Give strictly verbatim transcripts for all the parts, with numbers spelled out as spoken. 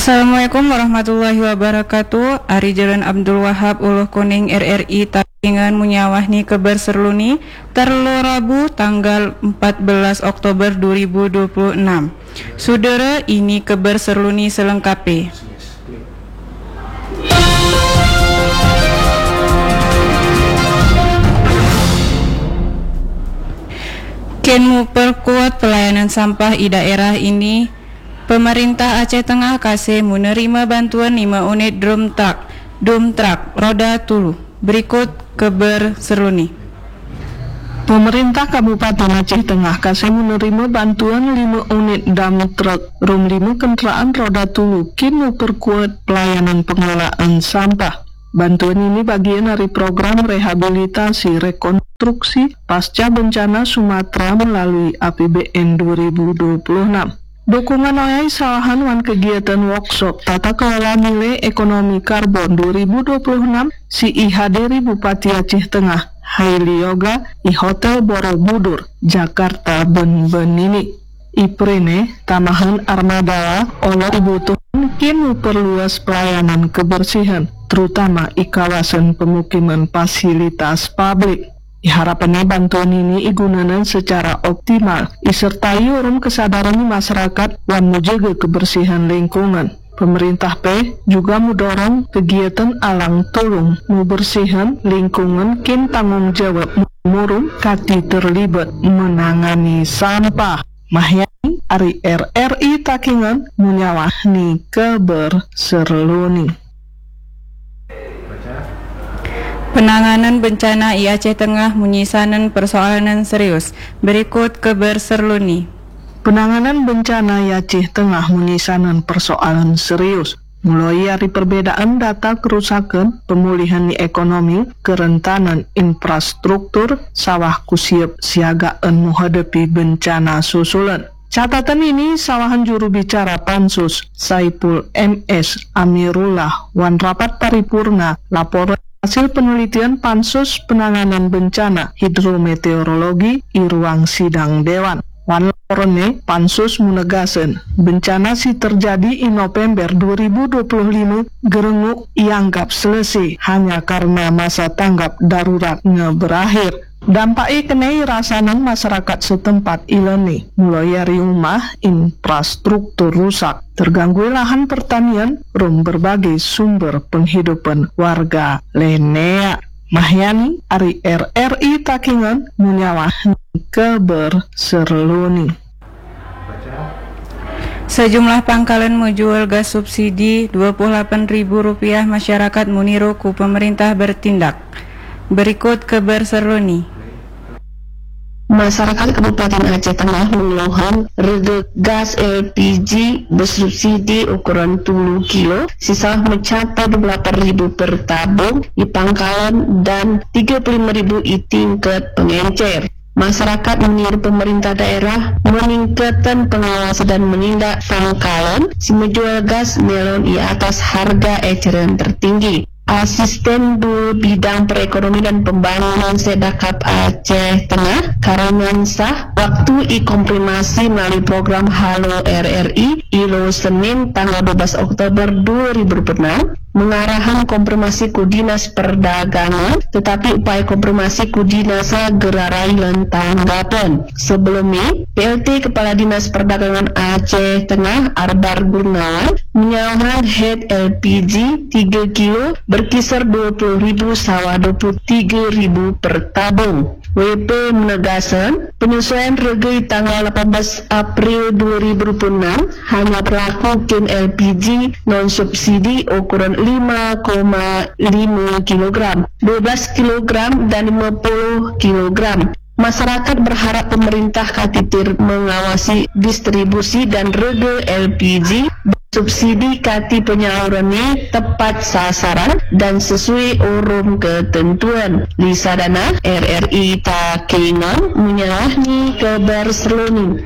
Assalamualaikum warahmatullahi wabarakatuh. Ari Jalan Abdul Wahab Uluh Kuning R R I Takingan munyawahni keber serluni terlo Rabu tanggal empat belas Oktober dua ribu dua puluh enam. Saudara, ini keber serluni selengkapi. Ken memperkuat pelayanan sampah di daerah ini. Pemerintah Aceh Tengah kasih menerima bantuan lima unit drum truck, drum truck roda tulu. Berikut keber serluni. Pemerintah Kabupaten Aceh Tengah kasih menerima bantuan lima unit dump truck rum lima kendaraan roda tulu kini memperkuat pelayanan pengelolaan sampah. Bantuan ini bagian dari program rehabilitasi rekonstruksi pasca bencana Sumatera melalui A P B N dua ribu dua puluh enam. Dukungan oleh salahan wan kegiatan workshop tata kelola nilai ekonomi karbon dua ribu dua puluh enam si ihadiri Bupati Aceh Tengah Haili Yoga i Hotel Borobudur Jakarta ben-ben ini. Iprene tamahan armada oleh dibutuhkan kini perluas pelayanan kebersihan terutama di kawasan pemukiman fasilitas publik. Harapannya bantuan ini digunakan secara optimal, disertai urun kesadaran masyarakat dan menjaga kebersihan lingkungan. Pemerintah P juga mendorong kegiatan alang tolong membersihkan lingkungan kin tanggung jawab murun kati terlibat menangani sampah. Mahyani Ari R R I Takingan munyawahni keber serluni. Penanganan bencana di Aceh Tengah menyisanan persoalan serius. Berikut keber serluni. Penanganan bencana di Aceh Tengah menyisanan persoalan serius. Mulai dari perbedaan data kerusakan, pemulihan di ekonomi, kerentanan infrastruktur, sawah kusiap siagaan menghadapi bencana susulan. Catatan ini sawahan juru bicara Pansus Saipul M S Amirullah wan rapat paripurna laporan hasil penelitian Pansus Penanganan Bencana Hidrometeorologi di ruang sidang Dewan. Wan laporannya Pansus menegaskan bencana si terjadi di November dua ribu dua puluh lima gerenguk ianggap selesai hanya karena masa tanggap daruratnya berakhir. Dampaknya kenai rasanan masyarakat setempat ilani, mulai dari rumah, infrastruktur rusak, terganggu lahan pertanian, rum berbagai sumber penghidupan warga lenea. Mahyani Ari R R I Takingan munyawahni keber serluni. Sejumlah pangkalan menjual gas subsidi dua puluh delapan ribu rupiah masyarakat muniru ku pemerintah bertindak. Berikut keber serluni. Masyarakat Kabupaten Aceh Tengah mengeluhkan harga gas L P G bersubsidi ukuran sepuluh kilo sisa mencapai dua puluh delapan ribu per tabung di pangkalan dan tiga puluh lima ribu di tingkat pengencer. Masyarakat meniru pemerintah daerah meningkatkan pengawasan dan menindak pangkalan si menjual gas melon di atas harga eceran tertinggi. Asisten Dul Bidang Perekonomian dan Pembangunan Sedakap Aceh Tengah Karamansah waktu dikonfirmasi melalui program Halo R R I Ilo Senin tanggal dua belas Oktober dua ribu dua puluh enam mengarahkan konfirmasi ku Dinas Perdagangan tetapi upaya konfirmasi ku Dinas gerarai tanggapan. Sebelumnya P L T Kepala Dinas Perdagangan Aceh Tengah Arbar Gunawan menyatakan head L P G tiga kilo berkisar dua puluh ribu sawa dua puluh tiga ribu per tabung. W P menegaskan penyesuaian harga di tanggal delapan belas April dua ribu dua puluh enam hanya berlaku kin L P G non subsidi ukuran lima koma lima kilogram, dua belas kilogram dan lima puluh kilogram. Masyarakat berharap pemerintah katitir mengawasi distribusi dan harga L P G subsidi kati penyalurannya tepat sasaran dan sesuai urun ketentuan. Lisa Dana R R I Takingan menyalahni keber serluni.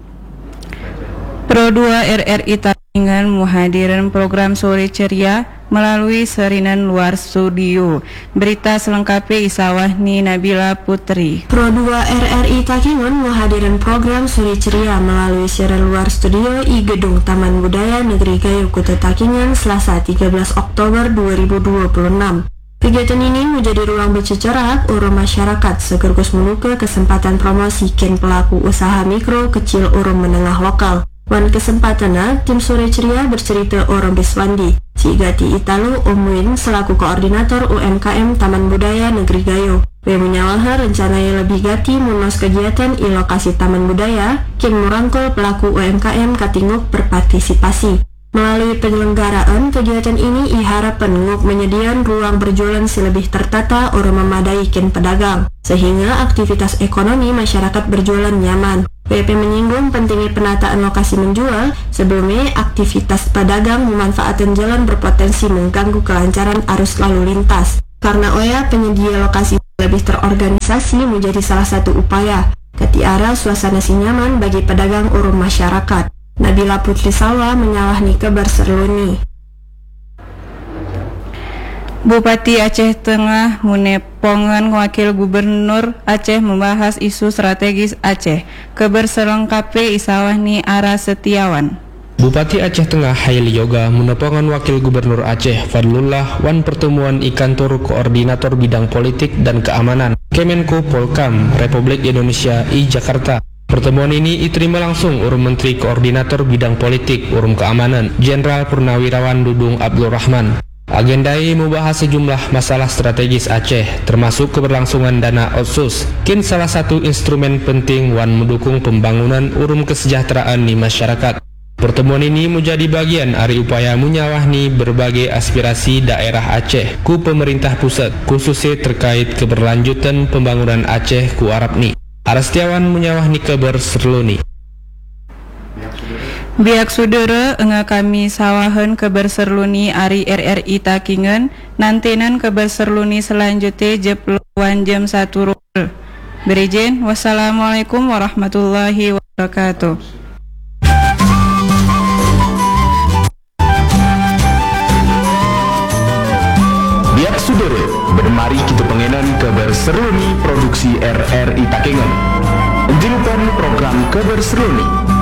Pro dua R R I Takingan menghadiran program Sore Ceria melalui sarinan luar studio. Berita selengkapnya isawahni Nabila Putri. Pro dua R R I Takengon menghadirin program Suri Ceria melalui siaran luar studio i Gedung Taman Budaya Negeri Gayo Kota Takengon Selasa tiga belas Oktober dua ribu dua puluh enam. Kegiatan ini menjadi ruang bercecerak urang masyarakat sekaligus menuke kesempatan promosi ken pelaku usaha mikro kecil urang menengah lokal. Wan kesempatana, tim Sore Ceria bercerita orang Biswandi. Si Gati Italu Omwin selaku koordinator U M K M Taman Budaya Negeri Gayo. We menyawaha rencananya lebih gati munos kegiatan i lokasi Taman Budaya, ken merangkul pelaku U M K M katinguk berpartisipasi. Melalui penyelenggaraan kegiatan ini iharapan nguk menyediakan ruang berjualan selebih tertata orang memadai ken pedagang, sehingga aktivitas ekonomi masyarakat berjualan nyaman. P P menyinggung pentingnya penataan lokasi menjual, sebelumnya aktivitas pedagang memanfaatkan jalan berpotensi mengganggu kelancaran arus lalu lintas. Karena oya penyedia lokasi lebih terorganisasi menjadi salah satu upaya ketiara suasana si nyaman bagi pedagang urung masyarakat. Nabila Putri Salwa menyawahni kabar serluni. Bupati Aceh Tengah Munepongan Wakil Gubernur Aceh membahas isu strategis Aceh. Kabar selengkapnya isawahni Ara Setiawan. Bupati Aceh Tengah Haili Yoga Munepongan Wakil Gubernur Aceh Fadlullah wan pertemuan i kantor Koordinator Bidang Politik dan Keamanan Kemenko Polkam Republik Indonesia i Jakarta. Pertemuan ini diterima langsung Urum Menteri Koordinator Bidang Politik Urum Keamanan Jenderal Purnawirawan Dudung Abdul Rahman. Agendai membahas sejumlah masalah strategis Aceh, termasuk keberlangsungan dana otsus, kin salah satu instrumen penting wan mendukung pembangunan urum kesejahteraan di masyarakat. Pertemuan ini menjadi bagian dari upaya menyawahni berbagai aspirasi daerah Aceh ku pemerintah pusat, khususnya terkait keberlanjutan pembangunan Aceh ku Arabni. Arastiawan menyawahni kabar serluni. Biak saudara enga kami sawahan kabar serluni ari R R I Takengon, nantinan kabar serluni selanjutnya jepluan jam satu rol. Berizin, wassalamualaikum warahmatullahi wabarakatuh. Biak saudara, bermari kita pengenan kabar serluni produksi R R I Takengon. Dilukan program kabar serluni